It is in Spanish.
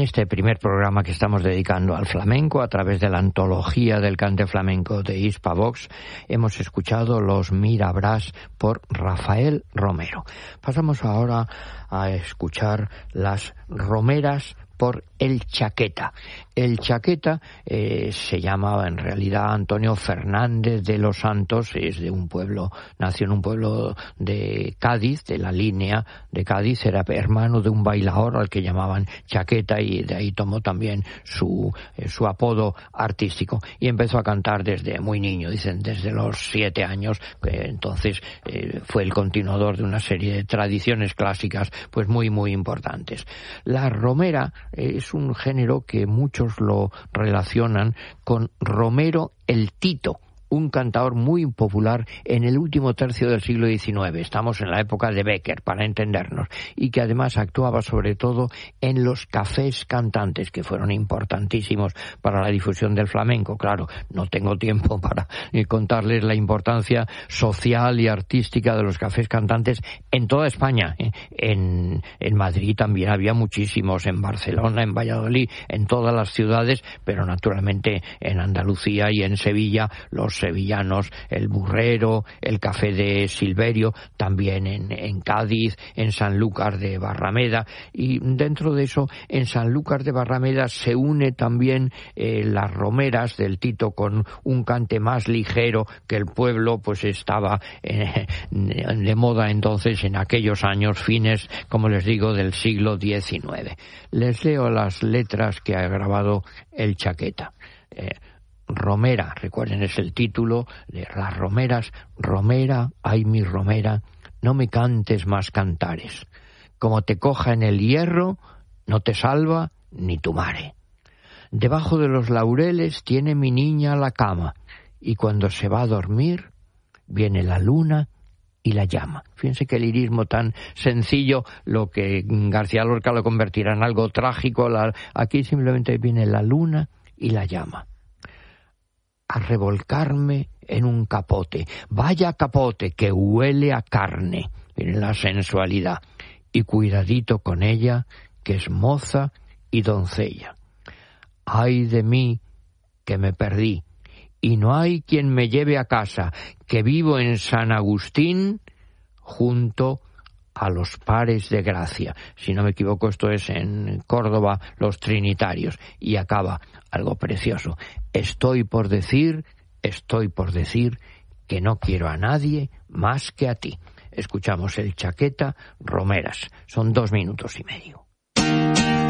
este primer programa que estamos dedicando al flamenco a través de la antología del cante flamenco de Hispavox, hemos escuchado los Mirabrás por Rafael Romero. Pasamos ahora a escuchar las Romeras por El Chaqueta. El Chaqueta se llamaba en realidad Antonio Fernández de los Santos, es de un pueblo, nació en un pueblo de Cádiz, de la línea de Cádiz, era hermano de un bailador al que llamaban Chaqueta y de ahí tomó también su apodo artístico y empezó a cantar desde muy niño, dicen desde los 7 años, entonces fue el continuador de una serie de tradiciones clásicas pues muy muy importantes. La romera es un género que muchos lo relacionan con Romero el Tito, un cantador muy popular en el último tercio del siglo XIX. Estamos en la época de Bécquer, para entendernos, y que además actuaba sobre todo en los cafés cantantes, que fueron importantísimos para la difusión del flamenco. Claro, no tengo tiempo para contarles la importancia social y artística de los cafés cantantes en toda España. En Madrid también había muchísimos, en Barcelona, en Valladolid, en todas las ciudades, pero naturalmente en Andalucía y en Sevilla, los sevillanos, el Burrero, el Café de Silverio, también en Cádiz, en Sanlúcar de Barrameda, y dentro de eso, en Sanlúcar de Barrameda se une también las romeras del Tito con un cante más ligero que el pueblo pues estaba de moda entonces en aquellos años, fines, como les digo, del siglo XIX. Les leo las letras que ha grabado el Chaqueta. Romera, recuerden, es el título de las romeras. Romera, ay mi romera, no me cantes más cantares. Como te coja en el hierro, no te salva ni tu mare. Debajo de los laureles tiene mi niña la cama, y cuando se va a dormir, viene la luna y la llama. Fíjense que el lirismo tan sencillo, lo que García Lorca lo convertirá en algo trágico, aquí simplemente viene la luna y la llama. A revolcarme en un capote. Vaya capote que huele a carne. Miren la sensualidad. Y cuidadito con ella, que es moza y doncella. Ay de mí, que me perdí. Y no hay quien me lleve a casa, que vivo en San Agustín, junto a los Pares de Gracia. Si no me equivoco, esto es en Córdoba, los Trinitarios. Y acaba algo precioso. Estoy por decir que no quiero a nadie más que a ti. Escuchamos el Chaqueta, Romeras. Son 2 minutos y medio.